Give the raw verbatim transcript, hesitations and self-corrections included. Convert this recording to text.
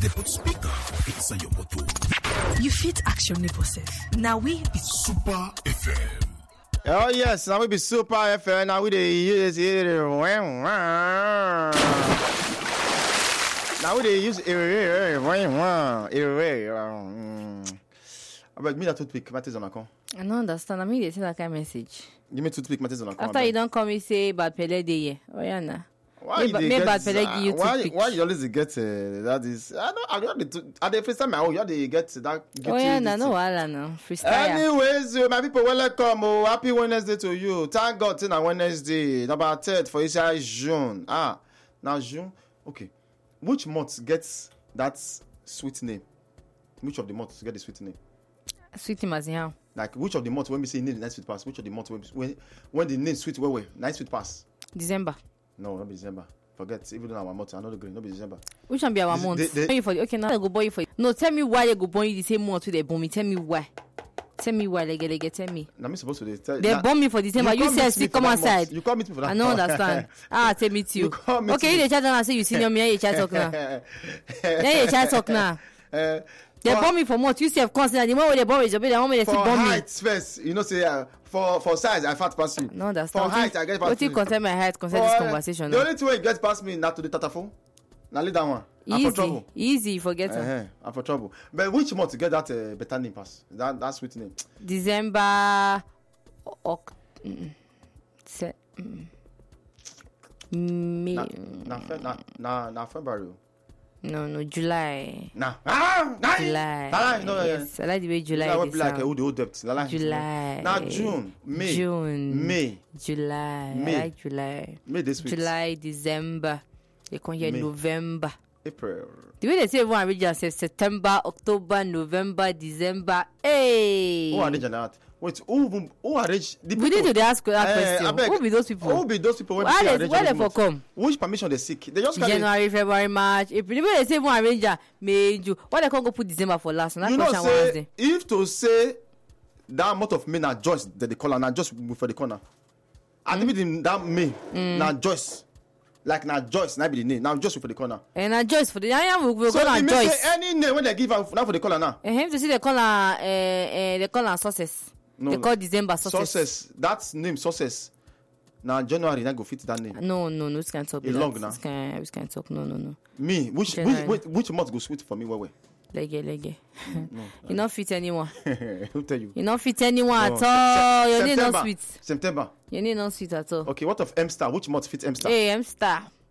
they put speaker for inside your motor. You fit action the process. Now we be Super F M. Oh yes, now we be Super F M. Now we the use it. Now we the use it. About me that toothpick, Matthias on account. I don't understand. I mean, they send that kind of message. Give me toothpick, Matthias on account. After you don't come, you say bad pele day. Oh yeah, nah. Why you me get bad pele give you why, toothpick? why you always get uh, that is I don't I got the at the first time I you they get that Oh yeah, nah, no wala no. Freestyle. Anyways, uh, my people welcome. Oh, happy Wednesday to you. Thank God it's on Wednesday. Number third for inside June. Ah, now June. Okay. Which month gets that sweet name? Which of the months get the sweet name? Sweet as how? Like which of the months when we say name nice sweet pass? Which of the months when when, when the name sweet where where nice sweet pass? December. No, not be December. Forget even though our month, I know the green, not be December. Which one be our Is it- month? they- they- Born you for the- okay, now I go born you for you. No, tell me why they go born you the same month with they born me. Tell me why. Tell me why, like, like, tell me. Now me supposed to dey tell They na- born me for December. You can't meet said me see for come that month. outside. You can't meet me for that. I don't understand. Ah, tell me too. You can't meet Okay, me. you the chat and say you senior me. You chat talk now. Then you chat talk now. Uh, They for- born me for month. You say consider the one where they born me. The one where they for still born me. height first, you know say uh, for for size I fat pass you. No understand. For height I get past What you you. concern my height? Concern For, this uh, conversation. The now. only thing wey you get past me na to the tatafo. Na leave that one. I'm for Easy, trouble. easy. Forget it. Uh-huh. I'm for trouble. But which month to get that uh, better name pass? That that sweet name. December, Oct, mm, se, mm, May. Na na fe, na na na February. No, no, July. Na ah na July. Na no no. Yes, I like the way July July is. will be like uh, who the old debt. Na like July. Na June, May, June. May, July. May. I like July. May this week. July, December. They come here May. November. April. The way they say everyone region says September, October, November, December. Hey. Who arrange that? Wait, who who who arrange the We need to ask that Eh, question. abeg, Who be those people? Who be those people when Why they say they- arrange why all they those for months? come? Which permission they seek? They just carry. January, February, March, April. Even they say one arranger, May, June. Why they can't go put December for last? That You know, question was say there. if to say that month of May na Joyce that they call her na just for the corner. And even that May na Joyce, like na Joyce na be the name. Now just for the corner. And I Joyce for the I am we will So go it on means Joyce. say any name when they give her now for the corner now. And him to see they call her, uh, uh, they call her success. No, They no. call December success. Success. That name success. Now January na go fit that name. No, no, no. This can't talk. E long now. This can't. This can't talk. No, no, no. Me, which which January. which, which month go sweet for me? Where where? Lege, lege. No. You not fit anyone. Who tell you? You not fit anyone No. at all. Se- Your name September. not sweet. September. Your name not sweet at all. Okay, what of M Star? Which month fit M Star? Hey, M star.